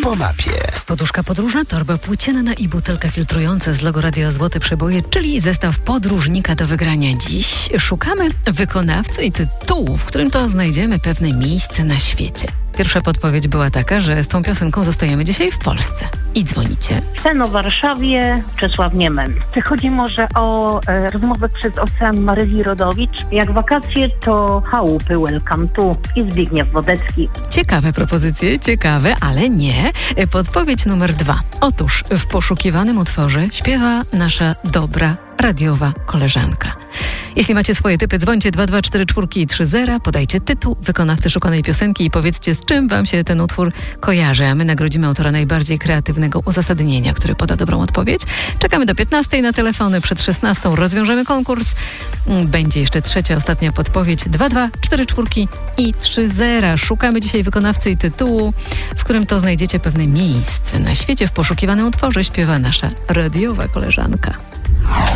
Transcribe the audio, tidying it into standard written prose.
po mapie. Poduszka podróżna, torba płócienna i butelka filtrująca z logo Radia Złote Przeboje, czyli zestaw podróżnika do wygrania. Dziś szukamy wykonawcy i tytułu, w którym to znajdziemy pewne miejsce na świecie. Pierwsza podpowiedź była taka, że z tą piosenką zostajemy dzisiaj w Polsce. I dzwonicie. Sen o Warszawie, Czesław Niemen. Chodzi może o rozmowę przez Ocean Maryli Rodowicz. Jak wakacje, to chałupy Welcome to i Zbigniew Wodecki. Ciekawe propozycje, ciekawe, ale nie. Podpowiedź numer 2. Otóż w poszukiwanym utworze śpiewa nasza dobra radiowa koleżanka. Jeśli macie swoje typy, dzwońcie 2244330, podajcie tytuł wykonawcy szukanej piosenki i powiedzcie, z czym wam się ten utwór kojarzy, a my nagrodzimy autora najbardziej kreatywnego uzasadnienia, który poda dobrą odpowiedź. Czekamy do 15 na telefony, przed 16 rozwiążemy konkurs. Będzie jeszcze trzecia, ostatnia podpowiedź 2244330. Szukamy dzisiaj wykonawcy i tytułu, w którym to znajdziecie pewne miejsce na świecie. W poszukiwanym utworze śpiewa nasza radiowa koleżanka.